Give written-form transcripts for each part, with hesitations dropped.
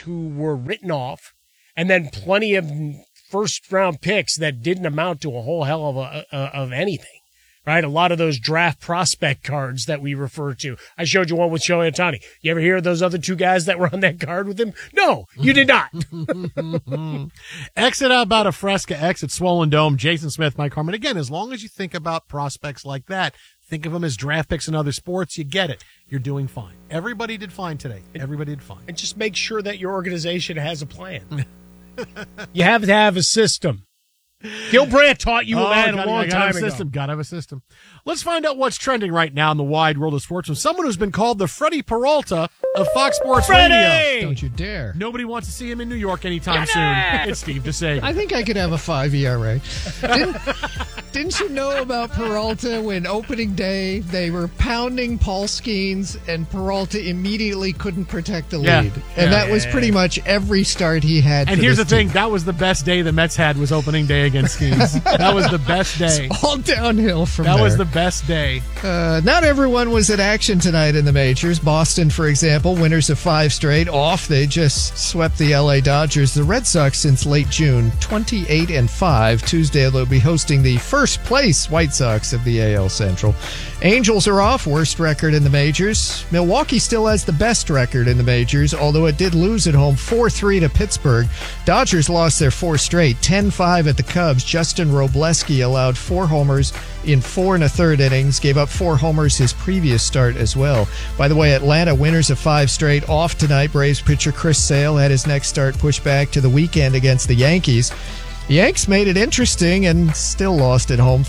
who were written off, and then plenty of first-round picks that didn't amount to a whole hell of anything. Right? A lot of those draft prospect cards that we refer to. I showed you one with Shohei Ohtani. You ever hear of those other two guys that were on that card with him? No, you did not. Exit out about a Fresca, exit Swollen Dome, Jason Smith, Mike Harmon. Again, as long as you think about prospects like that, think of them as draft picks in other sports, you get it. You're doing fine. Everybody did fine today. Everybody did fine. And just make sure that your organization has a plan. You have to have a system. Gil Brandt taught you that a long time ago. Gotta have a system. Let's find out what's trending right now in the wide world of sports from someone who's been called the Freddie Peralta of Fox Sports Radio. Don't you dare. Nobody wants to see him in New York anytime soon. It's Steve DeSager. I think I could have a 5 ERA. Didn't you know about Peralta when opening day they were pounding Paul Skeens and Peralta immediately couldn't protect the lead? And that was pretty much every start he had. And here's the thing, that was the best day the Mets had was opening day against Skeens. That was the best day. It's all downhill from there. That was the best day. Not everyone was in action tonight in the majors. Boston, for example, winners of 5 straight off. They just swept the LA Dodgers. The Red Sox since late June, 28-5. Tuesday they'll be hosting the first place White Sox of the AL Central. Angels are off, worst record in the majors. Milwaukee still has the best record in the majors, although it did lose at home 4-3 to Pittsburgh. Dodgers lost their 4 straight, 10-5 at the Cubs. Justin Robleski allowed 4 homers in 4 1/3 innings, gave up 4 homers his previous start as well. By the way, Atlanta winners of 5 straight off tonight. Braves pitcher Chris Sale had his next start pushed back to the weekend against the Yankees. The Yanks made it interesting and still lost at home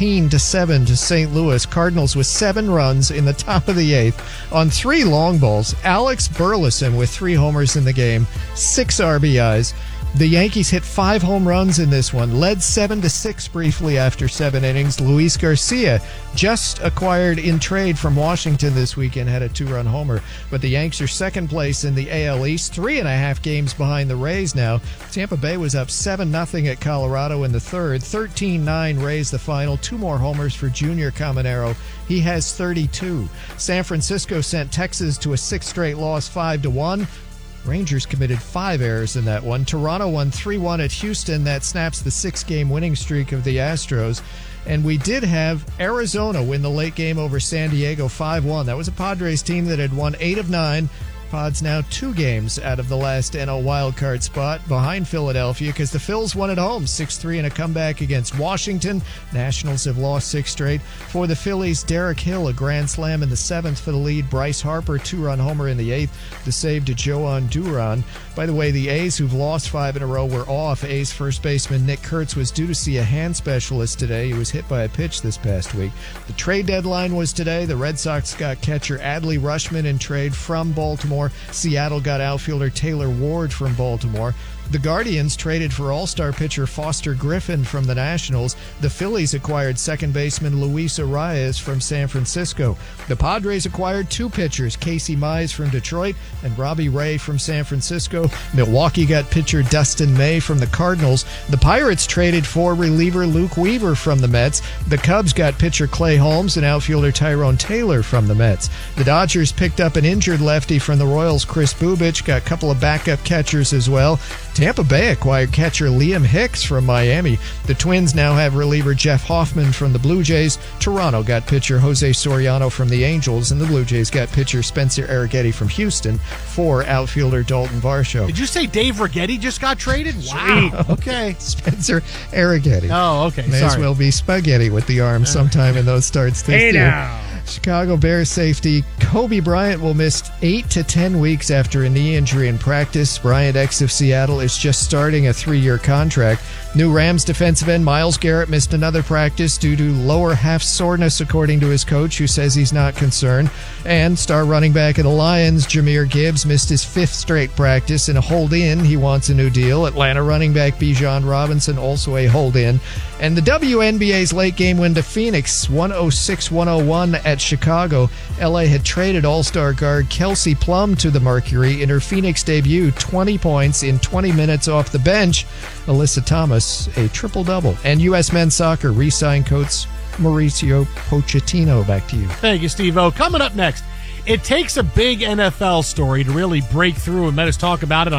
13-7 to St. Louis. Cardinals with 7 runs in the top of the 8th on 3 long balls. Alex Burleson with 3 homers in the game, 6 RBIs. The Yankees hit 5 home runs in this one, led 7-6 briefly after 7 innings. Luis Garcia, just acquired in trade from Washington this weekend, had a 2-run homer. But the Yanks are second place in the AL East, 3.5 games behind the Rays now. Tampa Bay was up 7-0 at Colorado in the third. 13-9 Rays the final. 2 more homers for Junior Caminero. He has 32. San Francisco sent Texas to a 6th straight loss, 5-1. Rangers committed 5 errors in that one. Toronto won 3-1 at Houston. That snaps the 6-game winning streak of the Astros. And we did have Arizona win the late game over San Diego 5-1. That was a Padres team that had won 8 of 9. Pods now 2 games out of the last NL wildcard spot behind Philadelphia because the Phils won at home 6-3 in a comeback against Washington. Nationals have lost 6 straight. For the Phillies, Derek Hill, a grand slam in the 7th for the lead. Bryce Harper, 2-run homer in the 8th. The save to Joan Duran. By the way, the A's, who've lost 5 in a row, were off. A's first baseman Nick Kurtz was due to see a hand specialist today. He was hit by a pitch this past week. The trade deadline was today. The Red Sox got catcher Adley Rutschman in trade from Baltimore. Seattle got outfielder Taylor Ward from Baltimore. The Guardians traded for all-star pitcher Foster Griffin from the Nationals. The Phillies acquired second baseman Luis Arias from San Francisco. The Padres acquired 2 pitchers, Casey Mize from Detroit and Robbie Ray from San Francisco. Milwaukee got pitcher Dustin May from the Cardinals. The Pirates traded for reliever Luke Weaver from the Mets. The Cubs got pitcher Clay Holmes and outfielder Tyrone Taylor from the Mets. The Dodgers picked up an injured lefty from the Royals, Chris Bubich, got a couple of backup catchers as well. Tampa Bay acquired catcher Liam Hicks from Miami. The Twins now have reliever Jeff Hoffman from the Blue Jays. Toronto got pitcher Jose Soriano from the Angels, and the Blue Jays got pitcher Spencer Arrighetti from Houston for outfielder Dalton Varsho. Did you say Dave Righetti just got traded? Wow. Okay. Spencer Arrighetti. Oh, okay. May as well be spaghetti with the arm sometime in those starts this year. Now. Chicago Bears safety Kobe Bryant will miss 8 to 10 weeks after a knee injury in practice. Bryant, ex of Seattle, is just starting a 3-year contract. New Rams defensive end Myles Garrett missed another practice due to lower half soreness, according to his coach, who says he's not concerned. And star running back of the Lions, Jahmyr Gibbs, missed his 5th straight practice in a hold-in. He wants a new deal. Atlanta running back Bijan Robinson, also a hold-in. And the WNBA's late game win to Phoenix, 106-101 at Chicago. LA had traded all-star guard Kelsey Plum to the Mercury in her Phoenix debut, 20 points in 20 minutes off the bench. Alyssa Thomas, a triple-double. And U.S. men's soccer re-signed coach Mauricio Pochettino. Back to you. Thank you, Steve-O. Coming up next, it takes a big NFL story to really break through and let us talk about it on